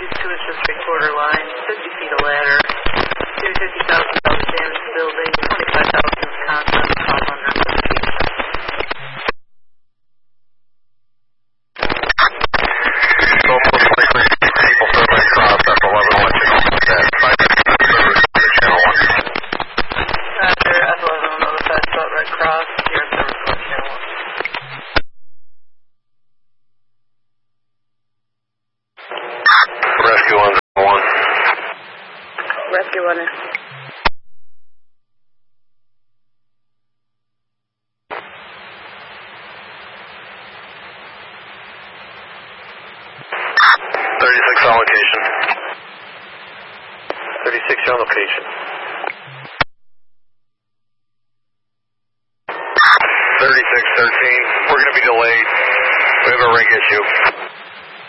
to us just three-quarter line, 50 feet of ladder, $250,000 damage building, 25,000 of content, 1,200. So most likely people thermite cross, that's 11 electrical with that. 5 service to channel 1. After F11 will notify Salt Red Cross, your service on channel 1. Rescue 1. Rescue 1. 36 on location. 36 on location. 3613, we're going to be delayed. We have a rig issue.